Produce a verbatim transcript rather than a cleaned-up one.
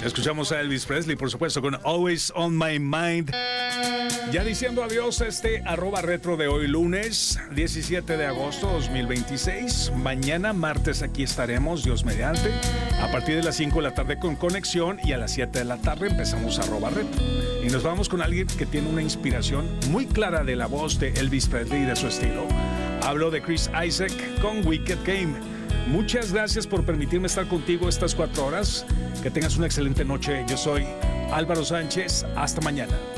Escuchamos a Elvis Presley, por supuesto, con Always on My Mind. Ya diciendo adiós a este arroba retro de hoy, lunes diecisiete de agosto de dos mil veintiséis. Mañana, martes, aquí estaremos, Dios mediante, a partir de las cinco de la tarde con Conexión, y a las siete de la tarde empezamos arroba retro. Y nos vamos con alguien que tiene una inspiración muy clara de la voz de Elvis Presley y de su estilo. Hablo de Chris Isaak con Wicked Game. Muchas gracias por permitirme estar contigo estas cuatro horas. Que tengas una excelente noche. Yo soy Álvaro Sánchez. Hasta mañana.